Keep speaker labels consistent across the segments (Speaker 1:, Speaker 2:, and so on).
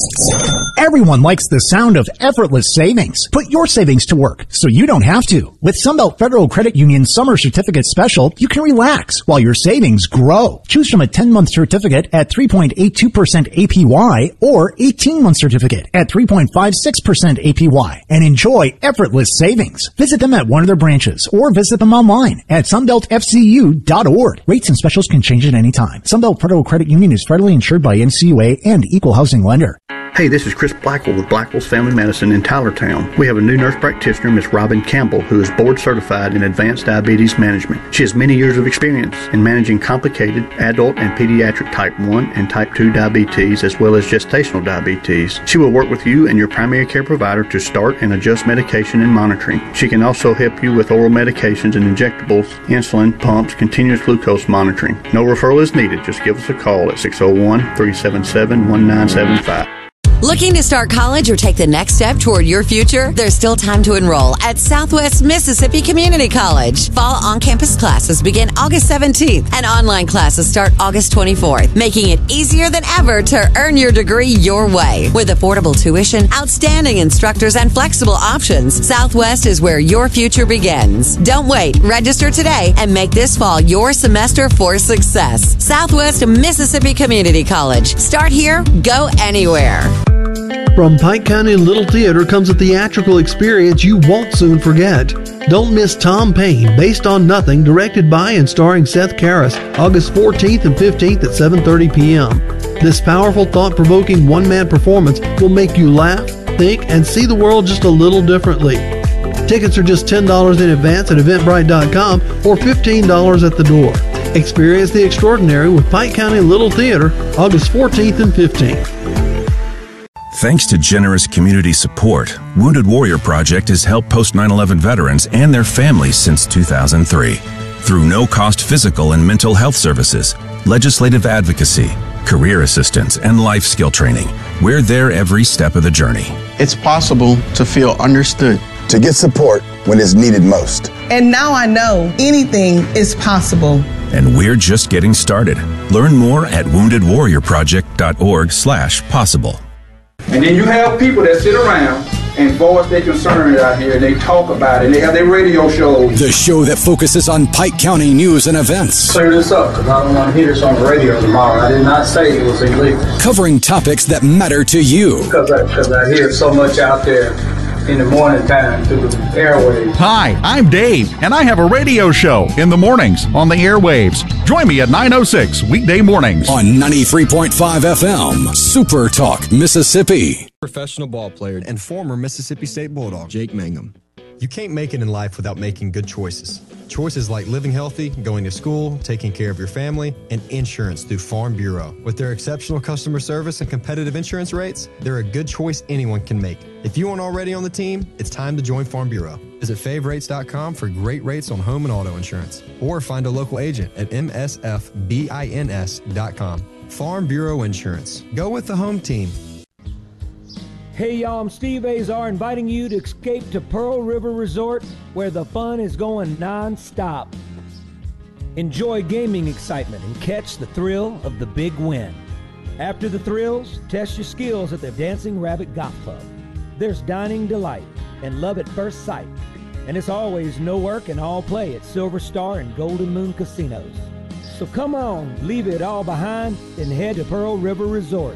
Speaker 1: Everyone likes the sound of effortless savings. Put your savings to work so you don't have to. With Sunbelt Federal Credit Union Summer Certificate Special, you can relax while your savings grow. Choose from a 10-month certificate at 3.82% APY or 18-month certificate at 3.56% APY and enjoy effortless savings. Visit them at one of their branches or visit them online at sunbeltfcu.org. Rates and specials can change at any time. Sunbelt Federal Credit Union is federally insured by NCUA and Equal Housing Lender.
Speaker 2: Hey, this is Chris Blackwell with Blackwell's Family Medicine in Tylertown. We have a new nurse practitioner, Miss Robin Campbell, who is board certified in advanced diabetes management. She has many years of experience in managing complicated adult and pediatric type 1 and type 2 diabetes, as well as gestational diabetes. She will work with you and your primary care provider to start and adjust medication and monitoring. She can also help you with oral medications and injectables, insulin, pumps, continuous glucose monitoring. No referral is needed. Just give us a call at 601-377-1975.
Speaker 3: Looking to start college or take the next step toward your future? There's still time to enroll at Southwest Mississippi Community College. Fall on-campus classes begin August 17th and online classes start August 24th, making it easier than ever to earn your degree your way. With affordable tuition, outstanding instructors, and flexible options, Southwest is where your future begins. Don't wait. Register today and make this fall your semester for success. Southwest Mississippi Community College. Start here, go anywhere.
Speaker 4: From Pike County Little Theater comes a theatrical experience you won't soon forget. Don't miss Tom Paine, Based on Nothing, directed by and starring Seth Karras, August 14th and 15th at 7:30 p.m. This powerful, thought-provoking one-man performance will make you laugh, think, and see the world just a little differently. Tickets are just $10 in advance at Eventbrite.com or $15 at the door. Experience the extraordinary with Pike County Little Theater, August 14th and 15th.
Speaker 5: Thanks to generous community support, Wounded Warrior Project has helped post 9/11 veterans and their families since 2003. Through no-cost physical and mental health services, legislative advocacy, career assistance, and life skill training, we're there every step of the journey.
Speaker 6: It's possible to feel understood,
Speaker 7: to get support when it's needed most.
Speaker 8: And now I know anything is possible.
Speaker 5: And we're just getting started. Learn more at woundedwarriorproject.org/possible.
Speaker 9: And then you have people that sit around and voice their concerns out here, and they talk about it, and they have their radio shows.
Speaker 10: The show that focuses on Pike County news and events.
Speaker 9: Clear this up, because I don't want to hear this on the radio tomorrow. I did not say it was illegal.
Speaker 10: Covering topics that matter to you.
Speaker 9: Because I hear so much out there in the morning time through the airwaves.
Speaker 11: Hi, I'm Dave, and I have a radio show in the mornings on the airwaves. Join me at 9:06 weekday mornings
Speaker 10: on 93.5 FM, Super Talk, Mississippi.
Speaker 12: Professional ball player and former Mississippi State Bulldog, Jake Mangum. You can't make it in life without making good choices. Choices like living healthy, going to school, taking care of your family, and insurance through Farm Bureau. With their exceptional customer service and competitive insurance rates, they're a good choice anyone can make. If you aren't already on the team, it's time to join Farm Bureau. Visit favrates.com for great rates on home and auto insurance, or find a local agent at msfbins.com. Farm Bureau Insurance. Go with the home team.
Speaker 13: Hey y'all, I'm Steve Azar, inviting you to escape to Pearl River Resort, where the fun is going non-stop. Enjoy gaming excitement and catch the thrill of the big win. After the thrills, test your skills at the Dancing Rabbit Golf Club. There's dining delight and love at first sight. And it's always no work and all play at Silver Star and Golden Moon Casinos. So come on, leave it all behind and head to Pearl River Resort.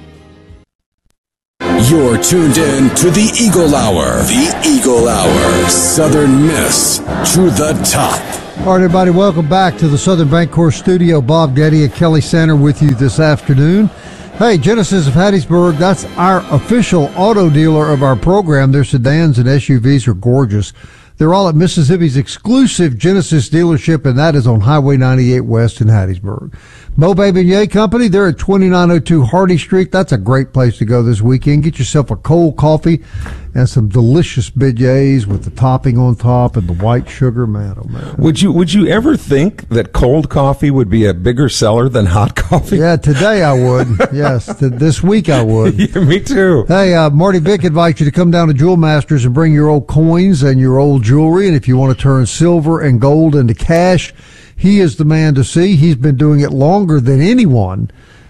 Speaker 10: You're tuned in to the Eagle Hour. The Eagle Hour. Southern Miss to the top.
Speaker 14: All right, everybody, welcome back to the Southern Bancorp Studio. Bob Getty and Kelly Sander with you this afternoon. Hey, Genesis of Hattiesburg, that's our official auto dealer of our program. Their sedans and SUVs are gorgeous. They're all at Mississippi's exclusive Genesis dealership, and that is on Highway 98 West in Hattiesburg. Mo Beignet Company, they're at 2902 Hardy Street. That's a great place to go this weekend. Get yourself a cold coffee and some delicious beignets with the topping on top and the white sugar. Man, oh man.
Speaker 15: Would you ever think that cold coffee would be a bigger seller than hot coffee?
Speaker 14: Yeah, today I would. Yes, this week I would.
Speaker 15: Yeah, me too.
Speaker 14: Hey, Marty Vick invites you to come down to Jewel Masters and bring your old coins and your old jewelry. And if you want to turn silver and gold into cash, he is the man to see. He's been doing it longer than anyone.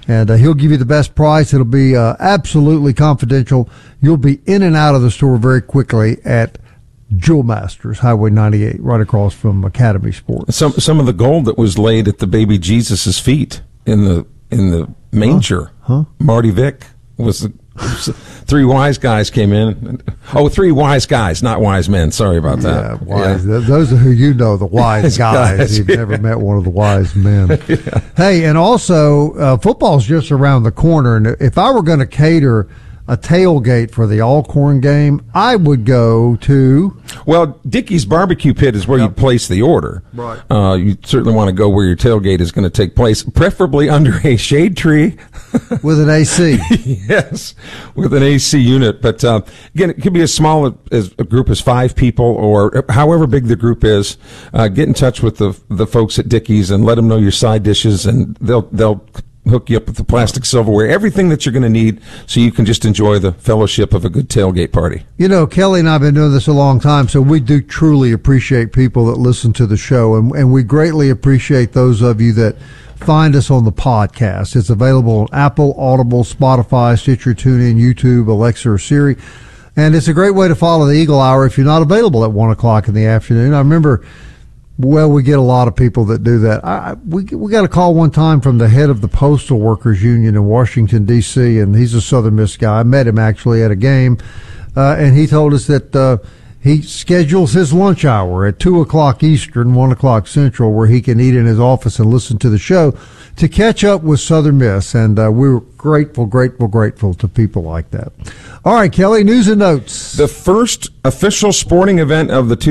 Speaker 14: And he'll give you the best price. It'll be absolutely confidential. You'll be in and out of the store very quickly at Jewel Masters, Highway 98, right across from Academy Sports.
Speaker 15: Some of the gold that was laid at the baby Jesus' feet in the manger. Marty Vick was three wise guys came in. Oh, three wise guys, not wise men. Sorry about that.
Speaker 14: Yeah, wise. Yeah. Those are who you know, the wise guys. You've never met one of the wise men. Yeah. Hey, and also, football's just around the corner. And if I were going to cater a tailgate for the Alcorn game, I would go to...
Speaker 15: Well, Dickey's Barbecue Pit is where you place the order.
Speaker 14: Right.
Speaker 15: You certainly want to go where your tailgate is going to take place, preferably under a shade tree.
Speaker 14: With an AC.
Speaker 15: Yes, with an AC unit. But again, it could be as small as a group as 5 people or however big the group is. Get in touch with the folks at Dickey's and let them know your side dishes, and they'll hook you up with the plastic silverware, everything that you're going to need so you can just enjoy the fellowship of a good tailgate party.
Speaker 14: You know, Kelly and I have been doing this a long time, so we do truly appreciate people that listen to the show, and we greatly appreciate those of you that find us on the podcast. It's available on Apple, Audible, Spotify, Stitcher, TuneIn, YouTube, Alexa, or Siri, and it's a great way to follow the Eagle Hour if you're not available at 1 o'clock in the afternoon. I remember... Well, we get a lot of people that do that. We got a call one time from the head of the Postal Workers Union in Washington, D.C., and he's a Southern Miss guy. I met him actually at a game, and he told us that he schedules his lunch hour at 2 o'clock Eastern, 1 o'clock Central, where he can eat in his office and listen to the show to catch up with Southern Miss, and we're grateful to people like that. All right, Kelly, news and notes.
Speaker 15: The first official sporting event of the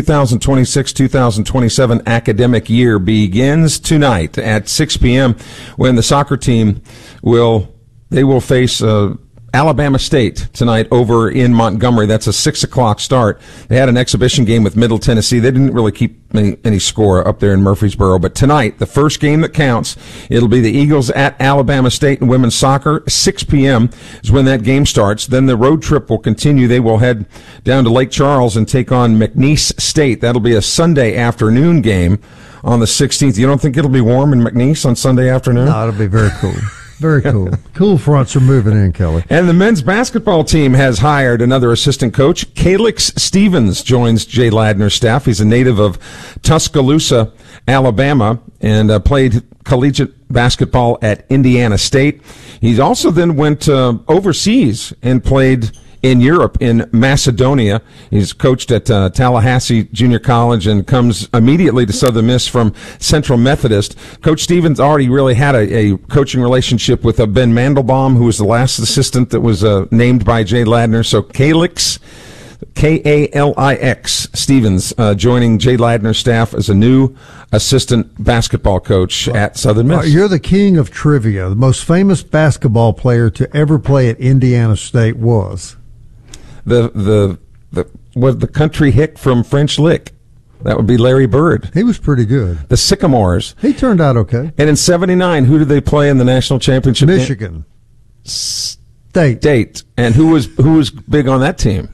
Speaker 15: 2026-2027 academic year begins tonight at 6 p.m. when the soccer team will face Alabama State tonight over in Montgomery. That's a 6 o'clock start. They had an exhibition game with Middle Tennessee. They didn't really keep any score up there in Murfreesboro. But tonight, the first game that counts, it'll be the Eagles at Alabama State in women's soccer. 6 p.m. is when that game starts. Then the road trip will continue. They will head down to Lake Charles and take on McNeese State. That'll be a Sunday afternoon game on the 16th. You don't think it'll be warm in McNeese on Sunday afternoon?
Speaker 14: No, it'll be very cool. Very cool. Cool fronts are moving in, Kelly.
Speaker 15: And the men's basketball team has hired another assistant coach. Calix Stevens joins Jay Ladner's staff. He's a native of Tuscaloosa, Alabama, and played collegiate basketball at Indiana State. He's also then went overseas and played in Europe, in Macedonia. He's coached at Tallahassee Junior College and comes immediately to Southern Miss from Central Methodist. Coach Stevens already really had a coaching relationship with Ben Mandelbaum, who was the last assistant that was named by Jay Ladner. So Calix, Kalix Stevens, joining Jay Ladner's staff as a new assistant basketball coach at Southern Miss.
Speaker 14: You're the king of trivia. The most famous basketball player to ever play at Indiana State was...
Speaker 15: The country hick from French Lick. That would be Larry Bird.
Speaker 14: He was pretty good.
Speaker 15: The Sycamores.
Speaker 14: He turned out okay.
Speaker 15: And in '79, who did they play in the national championship?
Speaker 14: Michigan State.
Speaker 15: And who was big on that team?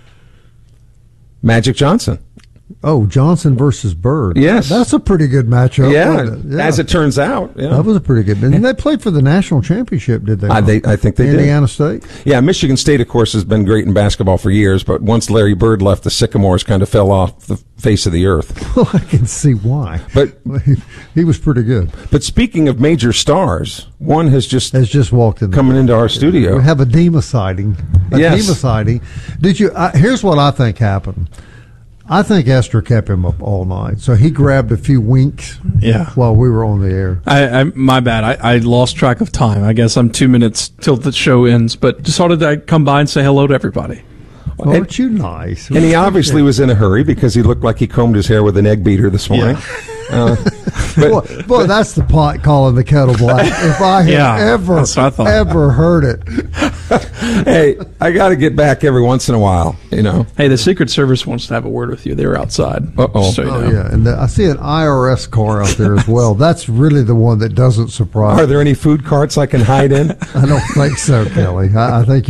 Speaker 15: Magic Johnson.
Speaker 14: Oh, Johnson versus Bird.
Speaker 15: Yes.
Speaker 14: That's a pretty good matchup.
Speaker 15: Yeah, as it turns out. Yeah.
Speaker 14: That was a pretty good. And they played for the national championship, did they?
Speaker 15: I think they did.
Speaker 14: Indiana State?
Speaker 15: Yeah, Michigan State, of course, has been great in basketball for years, but once Larry Bird left, the Sycamores kind of fell off the face of the earth.
Speaker 14: Well, I can see why.
Speaker 15: But
Speaker 14: he was pretty good.
Speaker 15: But speaking of major stars, one has just
Speaker 14: walked in
Speaker 15: coming into our studio.
Speaker 14: We have a Dima sighting. Dima sighting. Did you? Here's what I think happened. I think Esther kept him up all night, so he grabbed a few winks while we were on the air.
Speaker 16: My bad. I lost track of time. I guess I'm 2 minutes till the show ends, but just thought I'd come by and say hello to everybody.
Speaker 14: Well, aren't you nice?
Speaker 15: And he obviously was in a hurry because he looked like he combed his hair with an egg beater this morning.
Speaker 14: Boy, that's the pot calling the kettle black. If I have ever heard it.
Speaker 15: Hey, I got to get back every once in a while, you know.
Speaker 16: Hey, the Secret Service wants to have a word with you. They're outside.
Speaker 15: Uh-oh.
Speaker 16: So
Speaker 14: yeah, and I see an IRS car out there as well. That's really the one that doesn't surprise me.
Speaker 15: Are there any food carts I can hide in?
Speaker 14: I don't think so, Kelly. I think